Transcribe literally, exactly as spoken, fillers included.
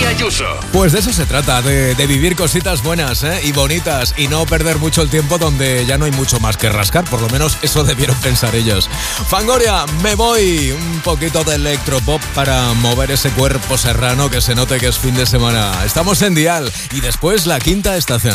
Ayuso. Pues de eso se trata, de, de vivir cositas buenas, ¿eh? Y bonitas, y no perder mucho el tiempo donde ya no hay mucho más que rascar, por lo menos eso debieron pensar ellos. Fangoria, me voy, un poquito de electropop para mover ese cuerpo serrano, que se note que es fin de semana. Estamos en Dial y después la quinta estación.